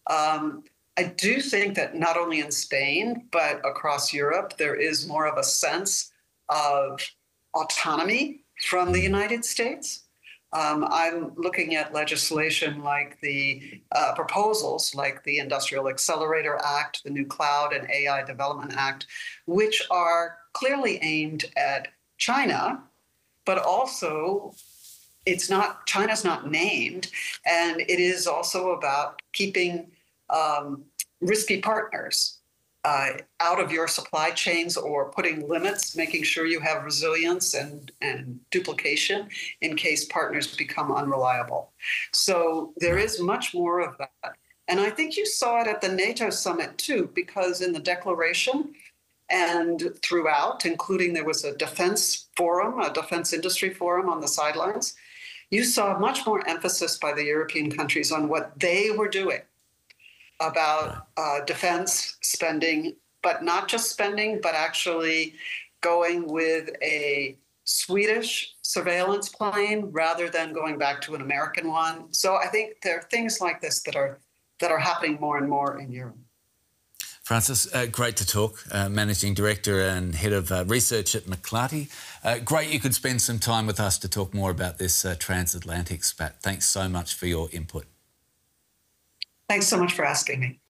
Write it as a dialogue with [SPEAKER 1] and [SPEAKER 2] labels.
[SPEAKER 1] I do think that not only in Spain, but across Europe, there is more of a sense of autonomy from the United States. I'm looking at legislation like the proposals like the Industrial Accelerator Act, the new Cloud and AI Development Act, which are clearly aimed at China, but also China's not named, and it is also about keeping risky partners out of your supply chains or putting limits, making sure you have resilience and duplication in case partners become unreliable. So there is much more of that. And I think you saw it at the NATO summit too, because in the declaration and throughout, including there was a defense forum, a defense industry forum on the sidelines, you saw much more emphasis by the European countries on what they were doing about defense spending, but not just spending, but actually going with a Swedish surveillance plane rather than going back to an American one. So I think there are things like this that are happening more and more in Europe.
[SPEAKER 2] Frances, great to talk. Managing Director and Head of Research at McClarty. Great you could spend some time with us to talk more about this transatlantic spat. Thanks so much for your input.
[SPEAKER 1] Thanks so much for asking me.